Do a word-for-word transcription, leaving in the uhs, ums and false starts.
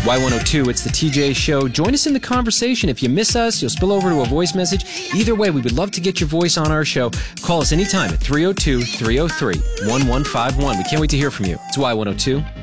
Y one oh two, it's the T J Show. Join us in the conversation. If you miss us, you'll spill over to a voice message. Either way, we would love to get your voice on our show. Call us anytime at three oh two, three oh three, one one five one. We can't wait to hear from you. It's Y one oh two.